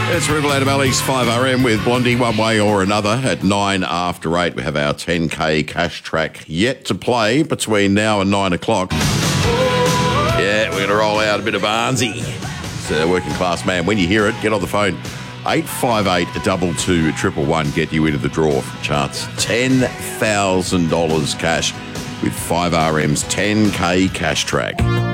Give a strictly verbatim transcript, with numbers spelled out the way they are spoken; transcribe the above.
It's Ripple out of Ali's five R M with Blondie one way or another. At nine after eight, we have our ten K cash track yet to play between now and nine o'clock. Yeah, we're going to roll out a bit of Barnsey. It's a working class man. When you hear it, get on the phone. eight five eight, two two, triple one, get you into the draw for a chance. ten thousand dollars cash with five R M's ten K cash track.